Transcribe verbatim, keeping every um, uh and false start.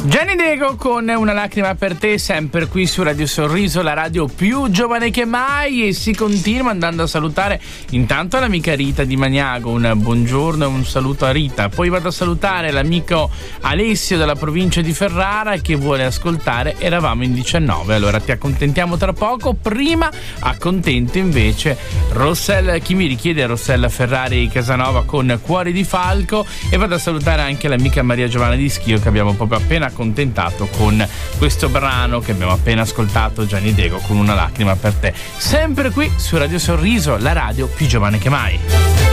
Gianni Diego con Una lacrima per te, sempre qui su Radio Sorriso, la radio più giovane che mai, e si continua andando a salutare intanto l'amica Rita di Magnago, un buongiorno e un saluto a Rita. Poi vado a salutare l'amico Alessio della provincia di Ferrara che vuole ascoltare Eravamo in diciannove. Allora ti accontentiamo tra poco, prima accontento invece Rossella, chi mi richiede Rossella Ferrari Casanova con Cuore di Falco, e vado a salutare anche l'amica Maria Giovanna di Schio che abbiamo proprio appena accontentato con questo brano che abbiamo appena ascoltato, Gianni Diego con Una lacrima per te, sempre qui su Radio Sorriso, la radio più giovane che mai.